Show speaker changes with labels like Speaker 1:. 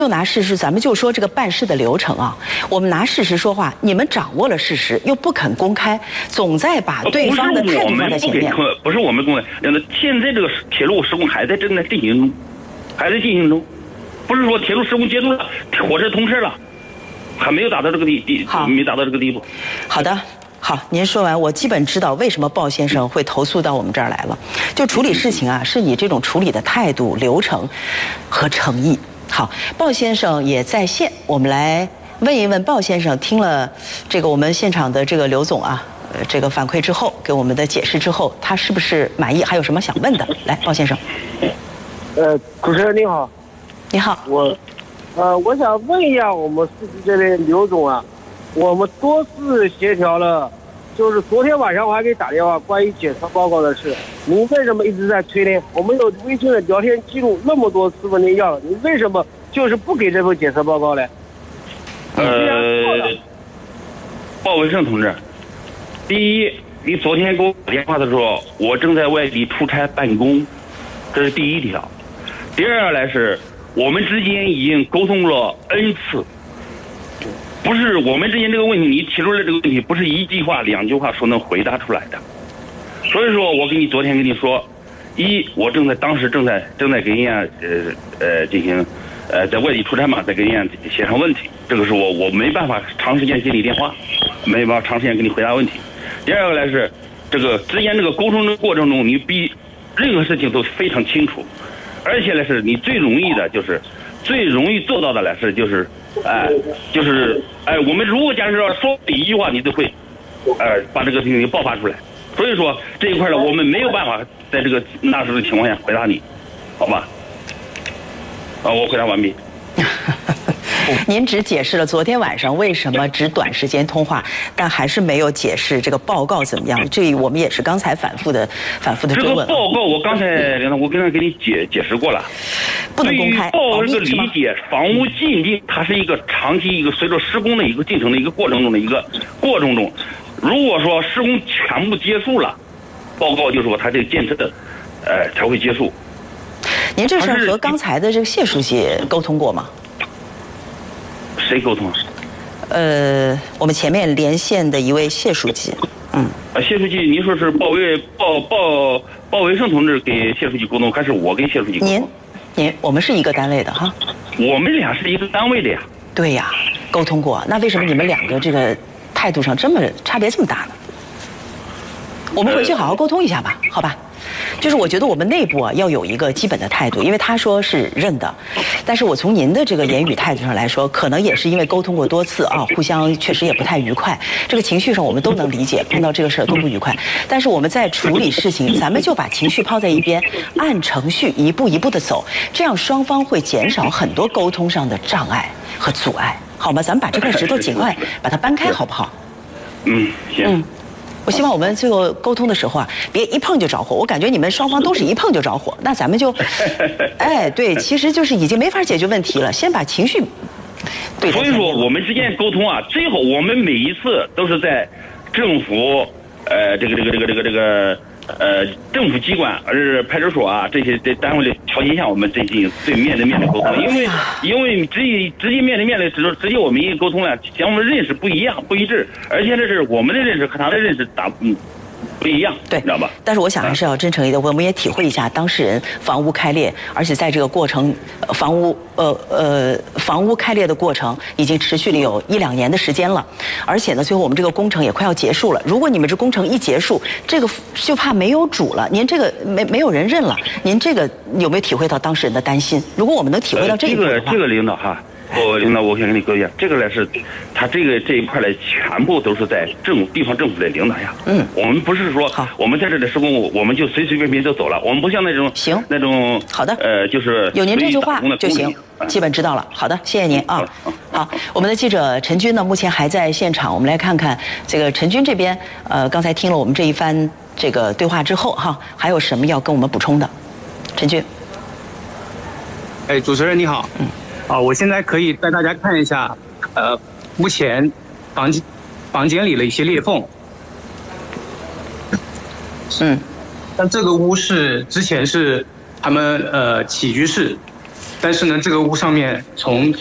Speaker 1: 就拿事实，咱们就说这个办事的流程啊。我们拿事实说话，你们掌握了事实，又不肯公开，总在把对方的态度放在前面。
Speaker 2: 不是我们公开，现在这个铁路施工正在进行中，还在进行中，不是说铁路施工结束了，火车通车了，还没有达到这个没达到这个地步。
Speaker 1: 好的。好，您说完，我基本知道为什么鲍先生会投诉到我们这儿来了。就处理事情啊，是你这种处理的态度、流程和诚意。好，鲍先生也在线，我们来问一问鲍先生，听了这个我们现场的这个刘总啊，这个反馈之后，给我们的解释之后，他是不是满意？还有什么想问的？来，鲍先生。
Speaker 3: 主持人您好。
Speaker 1: 你好。
Speaker 3: 我想问一下我们市局这边刘总啊。我们多次协调了，就是昨天晚上我还给你打电话，关于检测报告的事，您为什么一直在催呢？我们有微信的聊天记录，那么多次问您要了，您为什么就是不给这份检测报告呢？
Speaker 2: 鲍文胜同志，第一，你昨天给我打电话的时候，我正在外地出差办公，这是第一条。第二来是，我们之间已经沟通了 N 次。不是我们之间这个问题，你提出来这个问题不是一句话两句话说能回答出来的。所以说我昨天跟你说，我当时正在跟人家进行在外地出差嘛，在跟人家协商问题，这个是我没办法长时间接你电话，没办法长时间给你回答问题。第二个来是这个之间这个沟通的过程中，你比任何事情都非常清楚，而且呢是你最容易做到的来是我们如果假设说一句话，你都会把这个事情爆发出来。所以说这一块呢，我们没有办法在这个那时的情况下回答你，好吧？我回答完毕。
Speaker 1: 您只解释了昨天晚上为什么只短时间通话，但还是没有解释这个报告怎么样。这我们也是刚才反复的追问。
Speaker 2: 这个报告我刚才我跟你解释过了，
Speaker 1: 不能公开。
Speaker 2: 对于报这个理解，房屋鉴定它是一个长期一个随着施工的一个进程的一个过程中，如果说施工全部结束了，报告就说它这个建设才会结束。
Speaker 1: 您这事和刚才的这个谢书记沟通过吗？
Speaker 2: 谁沟通？
Speaker 1: 我们前面连线的一位谢书记。
Speaker 2: 谢书记，您说是鲍维胜同志给谢书记沟通，还是我跟谢书记沟通？
Speaker 1: 您，我们是一个单位的哈。
Speaker 2: 我们俩是一个单位的呀。
Speaker 1: 对呀，沟通过。那为什么你们两个这个态度上差别这么大呢？我们回去好好沟通一下吧，好吧？就是我觉得我们内部啊要有一个基本的态度，因为他说是认的，但是我从您的这个言语态度上来说，可能也是因为沟通过多次啊，互相确实也不太愉快，这个情绪上我们都能理解，碰到这个事儿都不愉快。但是我们在处理事情，咱们就把情绪抛在一边，按程序一步一步的走，这样双方会减少很多沟通上的障碍和阻碍，好吗？咱们把这块石头尽快把它搬开，好不好？
Speaker 2: 行。
Speaker 1: 我希望我们最后沟通的时候啊，别一碰就着火。我感觉你们双方都是一碰就着火，那咱们就，对，其实就是已经没法解决问题了。先把情绪对。
Speaker 2: 所以说我们之间沟通啊，最后我们每一次都是在政府政府机关，派出所啊这些单位的条件下，我们进行对面对面的沟通，因为直接面对面的直接我们一沟通了，讲我们认识不一样不一致，而且这是我们的认识和他的认识不一样，
Speaker 1: 对，
Speaker 2: 知道吧？
Speaker 1: 但是我想还是要真诚一点，我们也体会一下当事人房屋开裂，而且在这个过程，房屋开裂的过程已经持续了有1-2年的时间了，而且呢，最后我们这个工程也快要结束了。如果你们这工程一结束，这个就怕没有主了，您这个没有人认了，您这个有没有体会到当事人的担心？如果我们能体会到这一步的话，
Speaker 2: 这个领导哈。领导，我想跟你说一下，这个呢是，他这一块呢，全部都是在地方政府的领导下。我们不是说我们在这里施工，我们就随随便便就走了。我们不像那种
Speaker 1: 好的，
Speaker 2: 就是
Speaker 1: 有您这句话就行，基本知道了。好的，谢谢您啊。好，我们的记者陈军呢，目前还在现场，我们来看看这个陈军这边，刚才听了我们这一番这个对话之后哈，还有什么要跟我们补充的？陈军。
Speaker 4: 主持人你好。我现在可以带大家看一下，目前房间里的一些裂缝。但这个屋是之前是他们起居室， 但是呢，这个屋上面从